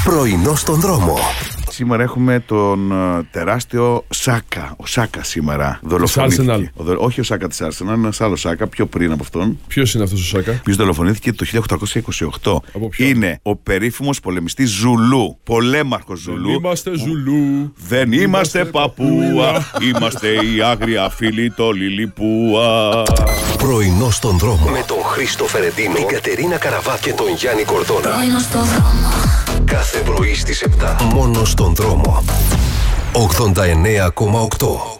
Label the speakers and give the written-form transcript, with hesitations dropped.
Speaker 1: Πρωινό στον δρόμο.
Speaker 2: Σήμερα έχουμε τον τεράστιο Σάκα. Ο Σάκα σήμερα δολοφονήθηκε. Όχι ο Σάκα της Arsenal, ένας άλλος Σάκα πιο πριν από αυτόν.
Speaker 3: Ποιος είναι αυτός ο Σάκα?
Speaker 2: Ποιος δολοφονήθηκε το 1828. Είναι ο περίφημος πολεμιστής Ζουλού. Πολέμαρχος Ζουλού.
Speaker 3: Δεν είμαστε Ζουλού.
Speaker 2: Δεν είμαστε Παπούα. Είμαστε η άγρια φίλη το Λιλιπούα.
Speaker 1: Πρωινό στον δρόμο. Με τον Χρήστο Φερεντίνο, την Κατερίνα Καραβά και τον Γιάννη Κορδόνα.
Speaker 4: Πρωινό στον δρόμο.
Speaker 1: Κάθε πρωί στις 7. Μόνο στον δρόμο. 89,8.